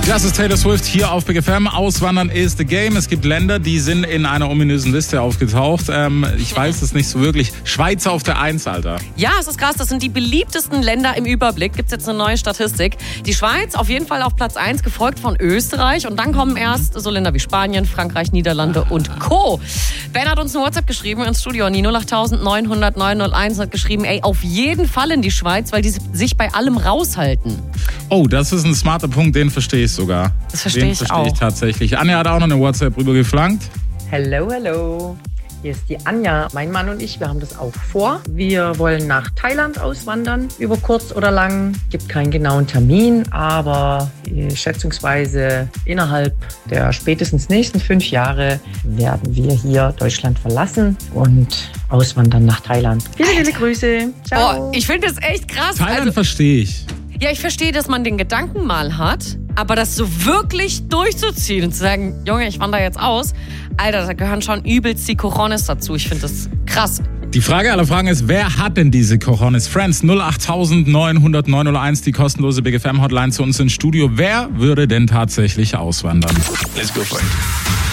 Das ist Taylor Swift hier auf Big FM. Auswandern is the game. Es gibt Länder, die sind in einer ominösen Liste aufgetaucht. Ich weiß es nicht so wirklich. Schweiz auf der 1, Alter. Ja, es ist krass. Das sind die beliebtesten Länder im Überblick. Gibt es jetzt eine neue Statistik. Die Schweiz auf jeden Fall auf Platz 1, gefolgt von Österreich. Und dann kommen erst so Länder wie Spanien, Frankreich, Niederlande und Co. Ben hat uns eine WhatsApp geschrieben ins Studio. Die 08000 900 901 hat geschrieben, auf jeden Fall in die Schweiz, weil die sich bei allem raushalten. Oh, das ist ein smarter Punkt, den verstehe ich sogar. Das verstehe ich auch. Den verstehe ich tatsächlich. Anja hat auch noch eine WhatsApp rübergeflankt. Hello. Hier ist die Anja. Mein Mann und ich, wir haben das auch vor. Wir wollen nach Thailand auswandern, über kurz oder lang. Gibt keinen genauen Termin, aber schätzungsweise innerhalb der spätestens nächsten 5 Jahre werden wir hier Deutschland verlassen und auswandern nach Thailand. Viele Grüße. Ciao. Ich finde das echt krass. Thailand verstehe ich. Ja, ich verstehe, dass man den Gedanken mal hat, aber das so wirklich durchzuziehen und zu sagen, Junge, ich wandere jetzt aus, Alter, da gehören schon übelst die Cojones dazu. Ich finde das krass. Die Frage aller Fragen ist, wer hat denn diese Cojones? Friends, 08000 900 901, die kostenlose Big FM Hotline zu uns ins Studio. Wer würde denn tatsächlich auswandern? Let's go for it.